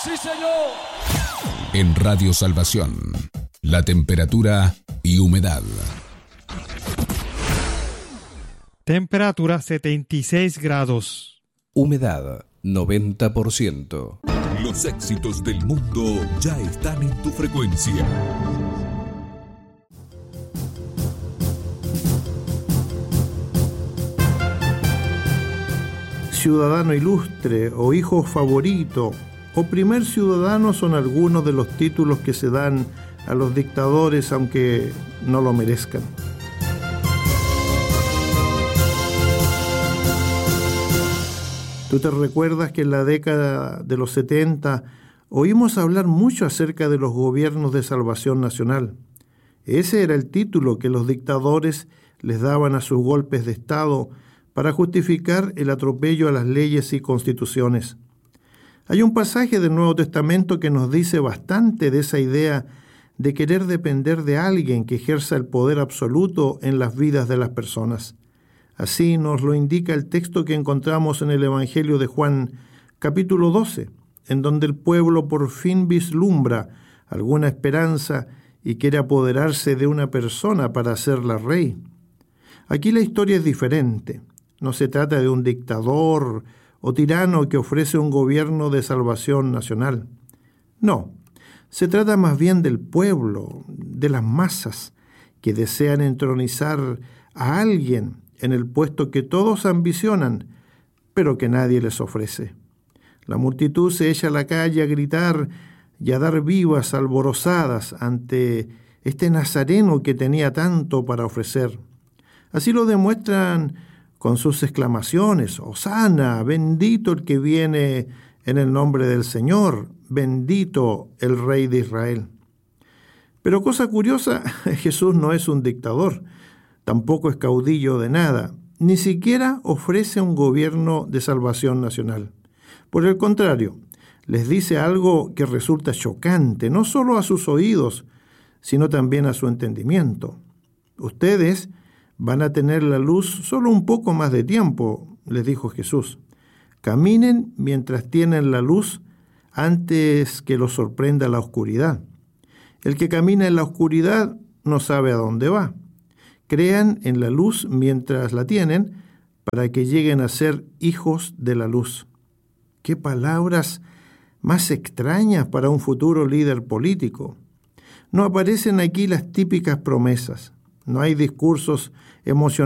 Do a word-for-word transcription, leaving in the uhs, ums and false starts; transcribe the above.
Sí, señor. En Radio Salvación, la temperatura y humedad. Temperatura setenta y seis grados. Humedad noventa por ciento. Los éxitos del mundo ya están en tu frecuencia. Ciudadano ilustre o hijo favorito o primer ciudadano son algunos de los títulos que se dan a los dictadores, aunque no lo merezcan. ¿Tú te recuerdas que en la década de los setenta oímos hablar mucho acerca de los gobiernos de salvación nacional? Ese era el título que los dictadores les daban a sus golpes de Estado para justificar el atropello a las leyes y constituciones. Hay un pasaje del Nuevo Testamento que nos dice bastante de esa idea de querer depender de alguien que ejerza el poder absoluto en las vidas de las personas. Así nos lo indica el texto que encontramos en el Evangelio de Juan, capítulo doce, en donde el pueblo por fin vislumbra alguna esperanza y quiere apoderarse de una persona para hacerla rey. Aquí la historia es diferente. No se trata de un dictador o tirano que ofrece un gobierno de salvación nacional. No, se trata más bien del pueblo, de las masas, que desean entronizar a alguien en el puesto que todos ambicionan, pero que nadie les ofrece. La multitud se echa a la calle a gritar y a dar vivas alborozadas ante este nazareno que tenía tanto para ofrecer. Así lo demuestran con sus exclamaciones: «Hosana, bendito el que viene en el nombre del Señor, bendito el Rey de Israel». Pero cosa curiosa, Jesús no es un dictador, tampoco es caudillo de nada, ni siquiera ofrece un gobierno de salvación nacional. Por el contrario, les dice algo que resulta chocante, no solo a sus oídos, sino también a su entendimiento. Ustedes van a tener la luz solo un poco más de tiempo, les dijo Jesús. Caminen mientras tienen la luz antes que los sorprenda la oscuridad. El que camina en la oscuridad no sabe a dónde va. Crean en la luz mientras la tienen para que lleguen a ser hijos de la luz. ¡Qué palabras más extrañas para un futuro líder político! No aparecen aquí las típicas promesas. No hay discursos emocionales